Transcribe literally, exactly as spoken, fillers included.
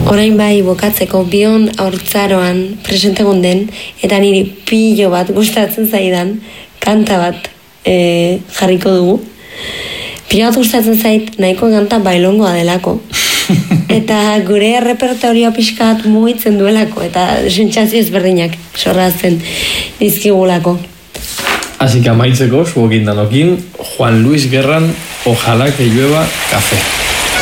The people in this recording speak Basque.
Orain bai bokatzeko bion haurtzaroan presentegon den, eta niri pilo bat gustatzen zaidan, kanta bat e, jarriko dugu. Pilo bat gustatzen zait, nahiko kanta bailongoa delako. Eta gure repertorioa pixkat mugitzen duelako, eta sentsazio ezberdinak sorrazten dizkigulako. Así que amaitzeko, zuokin danokin, Juan Luis Guerran, Ojalá que llueva café.